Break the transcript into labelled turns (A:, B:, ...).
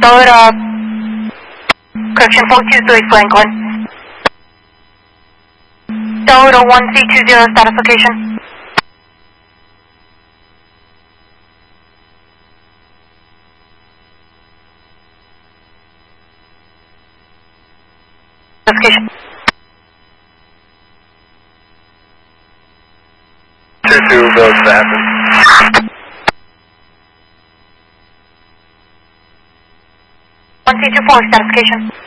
A: Tower, correction 428 Franklin. Tower 1320, status location. Location.
B: 2-2 goes to Athens.
A: 1324, status location.